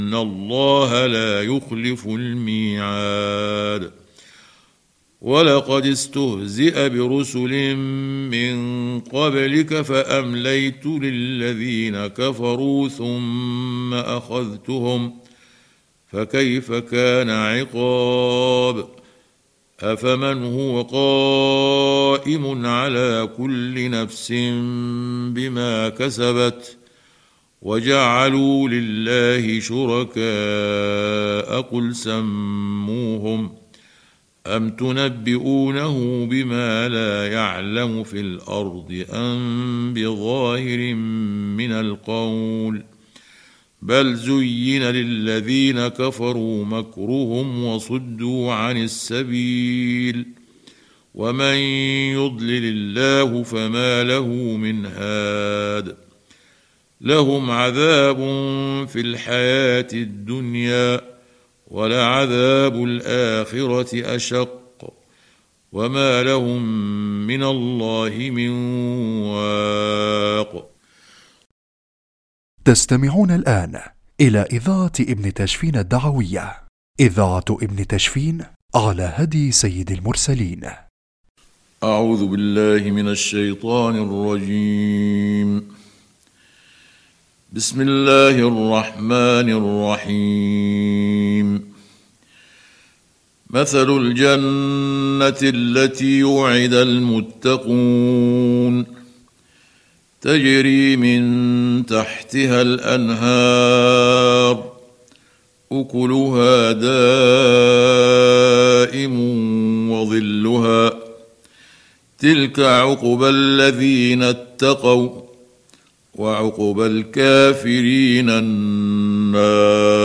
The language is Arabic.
إن الله لا يخلف الميعاد. ولقد استهزئ برسل من قبلك فأمليت للذين كفروا ثم أخذتهم فكيف كان عقاب. أفمن هو قائم على كل نفس بما كسبت وجعلوا لله شركاء قل سموهم أم تنبئونه بما لا يعلم في الأرض أم بظاهر من القول بل زين للذين كفروا مكرهم وصدوا عن السبيل ومن يضلل الله فما له من هاد. لهم عذاب في الحياة الدنيا ولعذاب الآخرة أشق وما لهم من الله من واق. تستمعون الآن إلى إذاعة ابن تشفين الدعوية، إذاعة ابن تشفين على هدي سيد المرسلين. أعوذ بالله من الشيطان الرجيم. بسم الله الرحمن الرحيم. مثل الجنة التي وعد المتقون تجري من تحتها الأنهار أكلها دائم وظلها تلك عقبى الذين اتقوا وعقبى الكافرين النار.